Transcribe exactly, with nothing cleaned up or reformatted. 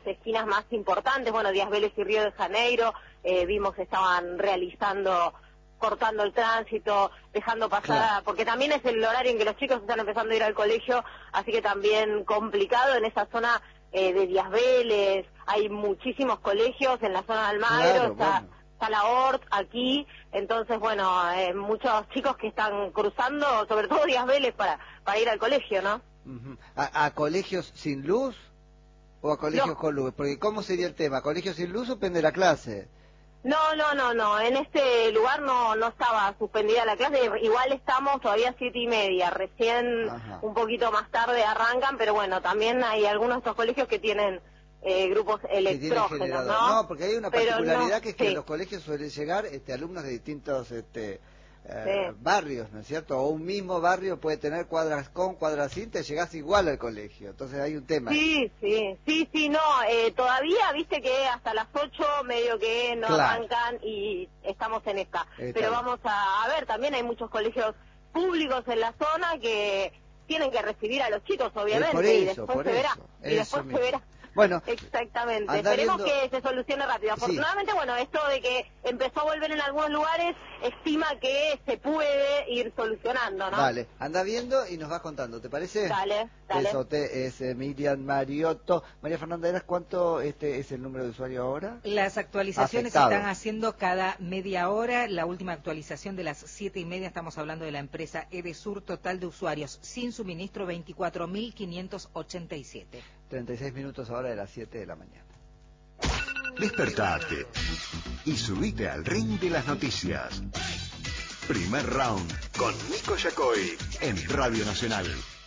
esquinas más importantes, bueno, Díaz Vélez y Río de Janeiro, eh, vimos que estaban realizando, cortando el tránsito, dejando pasar, Claro. a, porque también es el horario en que los chicos están empezando a ir al colegio, así que también complicado en esa zona eh, de Díaz Vélez, hay muchísimos colegios en la zona de Almagro, Claro, está, bueno. está la O R T aquí, entonces bueno, eh, muchos chicos que están cruzando, sobre todo Díaz Vélez, para, para ir al colegio, ¿no? Uh-huh. ¿A, ¿A colegios sin luz o a colegios No. con luz? Porque ¿cómo sería el tema? ¿Colegios sin luz suspende la clase? No, no, no, no, en este lugar no no estaba suspendida la clase, igual estamos todavía siete y media, recién Ajá. un poquito más tarde arrancan, pero bueno, también hay algunos de estos colegios que tienen eh, grupos Que tiene electrógenos, generador. ¿no? No, porque hay una Pero particularidad no, que es que a sí, los colegios suelen llegar este, alumnos de distintos este, eh, sí. barrios, ¿no es cierto? O un mismo barrio puede tener cuadras con, cuadras sin, te llegás igual al colegio. Entonces hay un tema ahí. Sí, sí, sí, sí, no, eh, todavía viste que hasta las ocho medio que no Claro. arrancan y estamos en esta. Está Pero bien. vamos a, a ver, también hay muchos colegios públicos en la zona que tienen que recibir a los chicos, Eh, obviamente, por y eso, después por se verá, eso. y Eso después se mismo. verá. Bueno, Exactamente, anda esperemos viendo... que se solucione rápido. Sí. Afortunadamente, bueno, esto de que empezó a volver en algunos lugares, estima que se puede ir solucionando, ¿no? Dale, anda viendo y nos vas contando, ¿te parece? Dale, dale. Eso te es eh, Miriam Mariotto. María Fernanda, ¿eras cuánto este es el número de usuario ahora? Las actualizaciones Afectado. se están haciendo cada media hora. La última actualización de las siete y media, estamos hablando de la empresa Edesur, total de usuarios sin suministro veinticuatro mil quinientos ochenta y siete. treinta y seis minutos ahora de las siete de la mañana. Despertate y subite al ring de las noticias. Primer round con Nico Yacoy en Radio Nacional.